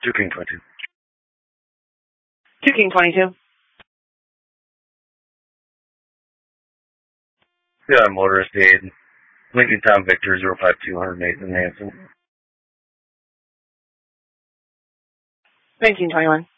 2 King 22. 2 King 22. Yeah, motorist aid. Lincoln Tom Victor 05200 Nathan Hanson. 1921.